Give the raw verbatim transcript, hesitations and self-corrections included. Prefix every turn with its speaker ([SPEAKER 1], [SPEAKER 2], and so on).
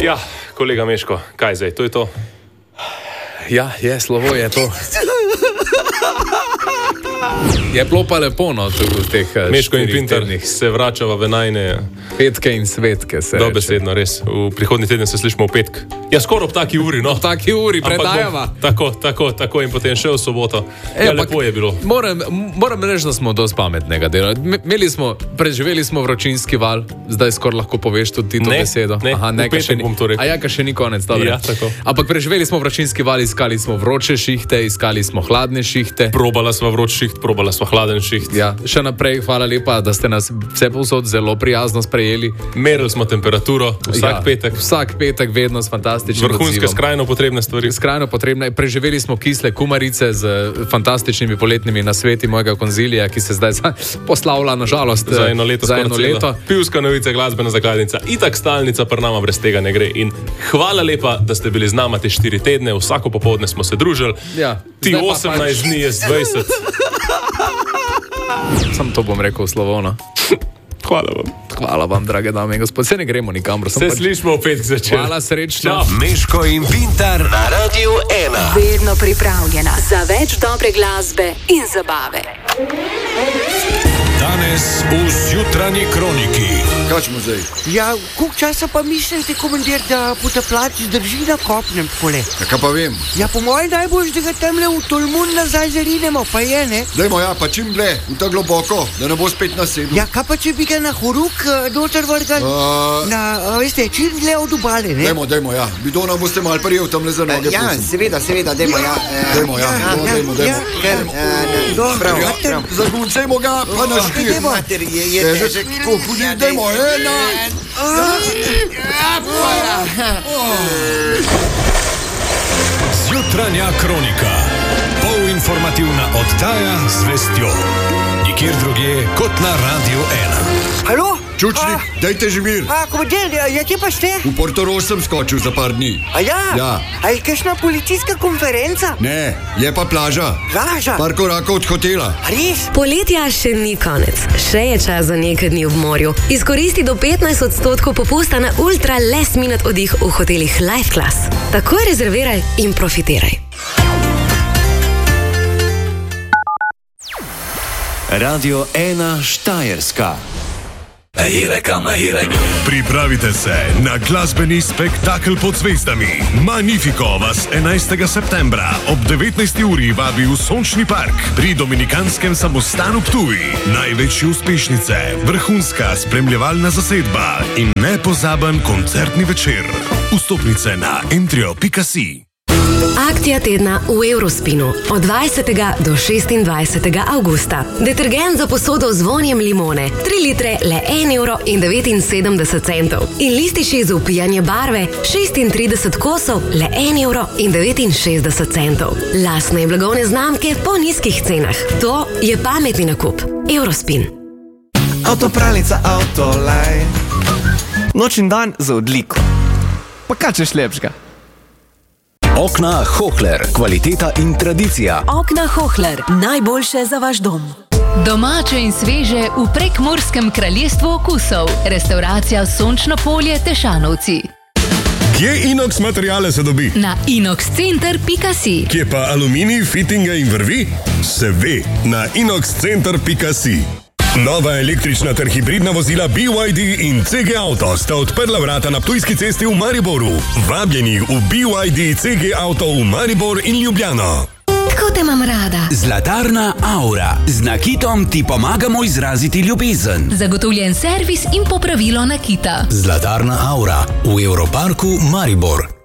[SPEAKER 1] Ja, kolega Meško, kaj zdaj, to je to?
[SPEAKER 2] Ja, je, slovo je to. Je bilo pa lepo, no, v teh
[SPEAKER 1] Meško in Pintar se vračava v najne
[SPEAKER 2] petke in svetke.
[SPEAKER 1] Dobesedno, res. V prihodnji teden se slišimo v petk. Ja, skoraj ob taki uri, no.
[SPEAKER 2] Ob taki uri, predajava.
[SPEAKER 1] Tako, tako, tako in potem še v soboto.
[SPEAKER 2] E,
[SPEAKER 1] ja, lepo je bilo.
[SPEAKER 2] Moram, moram reči, da smo dosti pametnega dela. Meli smo, preživeli smo vročinski val, zdaj skoraj lahko poveš tudi ti to
[SPEAKER 1] ne,
[SPEAKER 2] besedo.
[SPEAKER 1] Ne,
[SPEAKER 2] Aha,
[SPEAKER 1] ne, v petek bom to rekel.
[SPEAKER 2] A ja, ka še ni konec, dobro.
[SPEAKER 1] Ja, tako.
[SPEAKER 2] Ampak preživeli smo vročinski val, iskali smo vroče šihte, iskali smo hladne šihte.
[SPEAKER 1] Probala sva vroč šiht, probala sva hladen šiht.
[SPEAKER 2] Ja, še naprej, hvala lepa, da ste nas vse povsod zelo prijazno sprejeli.
[SPEAKER 1] Merili smo temperaturo vsak
[SPEAKER 2] ja,
[SPEAKER 1] petek.
[SPEAKER 2] Vsak petek, vedno s fantastičnim odzivom.
[SPEAKER 1] Vrhunske, skrajno potrebne stvari.
[SPEAKER 2] Skrajno potrebne. Preživeli smo kisle kumarice z fantastičnimi poletnimi nasveti mojega konzilija, ki se zdaj poslavlja, nažalost,
[SPEAKER 1] za eno leto.
[SPEAKER 2] Za eno leto.
[SPEAKER 1] Pivska novica, glasbena zakladnica, itak stalnica, pa nama brez tega ne gre. In hvala lepa, da ste bili z nama te štiri tedne, vsako popoldne smo se družili.
[SPEAKER 2] Ja,
[SPEAKER 1] ti osemnajst dni je z dvajset.
[SPEAKER 2] Sam to bom rekel slovono.
[SPEAKER 1] Hvala vam.
[SPEAKER 2] Hvala vam, drage dame in gospod. Se ne gremo nikamor.
[SPEAKER 1] Se pač... slišimo v petk začeti.
[SPEAKER 2] Hvala, srečno.
[SPEAKER 1] Čau.
[SPEAKER 3] Meško in Pintar na Radiu ena.
[SPEAKER 4] Vedno pripravljena za več dobre glasbe in zabave.
[SPEAKER 3] Danes v Zjutranji kroniki.
[SPEAKER 5] Kaj smo zdaj?
[SPEAKER 6] Ja, koliko časa pa mislite, komandir, da potapljač zdrži na kopnem takole?
[SPEAKER 5] Ja, kaj pa vem?
[SPEAKER 6] Ja, po mojem najbolj, da ga temle v Tolmun nazaj zarinemo, pa je, ne?
[SPEAKER 5] Dajmo, ja, pa čim ble, v ta globoko, da ne bo spet nasedel.
[SPEAKER 6] Ja, kaj pa če bi ga na horuk doter vrgal?
[SPEAKER 5] Uh...
[SPEAKER 6] Na, veste, čim dle od obale, ne?
[SPEAKER 5] Dajmo, dajmo, ja. Bidona boste mal prijel tamle za noge.
[SPEAKER 6] Ja,
[SPEAKER 5] prosim.
[SPEAKER 6] seveda, seveda, dajmo, ja.
[SPEAKER 5] Dajmo, ja,
[SPEAKER 6] ja,
[SPEAKER 5] no, dajmo,
[SPEAKER 6] ja,
[SPEAKER 5] dajmo.
[SPEAKER 6] Dobro,
[SPEAKER 5] ja, zaguncejmo ga, pa na štir. Težek, kopudi, dajmo, ena.
[SPEAKER 3] Zjutranja kronika. Polinformativna oddaja z vestjo. Nikjer drugje kot na Radiu ena.
[SPEAKER 6] Halo?
[SPEAKER 5] Čučnik, a, dajte že mir.
[SPEAKER 6] A, komandir, ja, kje pa ste?
[SPEAKER 5] V Portorož sem skočil za par dni.
[SPEAKER 6] A ja?
[SPEAKER 5] Ja.
[SPEAKER 6] A je kakšna policijska konferenca?
[SPEAKER 5] Ne, je pa plaža.
[SPEAKER 6] Plaža?
[SPEAKER 5] Par korakov od hotela.
[SPEAKER 6] Res?
[SPEAKER 4] Poletja še ni konec. Še je čas za nekaj dni v morju. Izkoristi do petnajst odstotkov popusta na ultra last minute oddih v hotelih Life Class. Takoj rezerviraj in profitiraj.
[SPEAKER 3] Radio ena Štajerska.
[SPEAKER 7] Pripravite se na glasbeni spektakel pod zvezdami. Magnifico vas enajstega septembra ob devetnajsti uri vabi v Sončni park pri Dominikanskem samostanu Ptuj. Največje uspešnice, vrhunska spremljevalna zasedba in nepozaben koncertni večer. Vstopnice na entrio pika si.
[SPEAKER 4] Akcija tedna v Eurospinu od dvajsetega do šestindvajsetega avgusta. Detergent za posodo z vonjem limone, tri litre le en evro in devetinsedemdeset centov. In lističi za upijanje barve, šestintrideset kosov, le en evro in devetinšestdeset centov. Lastne blagovne znamke po nizkih cenah. To je pametni nakup. Eurospin.
[SPEAKER 8] Avtopralnica Autolaj. Noč in dan za odliko. Pa kaj češ lepšega?
[SPEAKER 3] Okna Hohler, kvaliteta in tradicija.
[SPEAKER 9] Okna Hohler, najboljše za vaš dom. Domače in sveže v Prekmurskem kraljestvu okusov. Restauracija Sončno polje Tešanovci.
[SPEAKER 7] Kje inox materiale se dobi?
[SPEAKER 9] Na inox center pika si.
[SPEAKER 7] Kje pa aluminij, fitinga in vrvi? Se ve, na inox center pika si. Nova električna ter hibridna vozila B Y D in C G Auto sta odprla vrata na Ptujski cesti v Mariboru. Vabljeni v B Y D C G Auto v Maribor in Ljubljano.
[SPEAKER 9] Tako te imam rada.
[SPEAKER 10] Zlatarna Aura. Z nakitom ti pomagamo izraziti ljubezen.
[SPEAKER 9] Zagotovljen servis in popravilo nakita.
[SPEAKER 3] Zlatarna Aura v Europarku Maribor.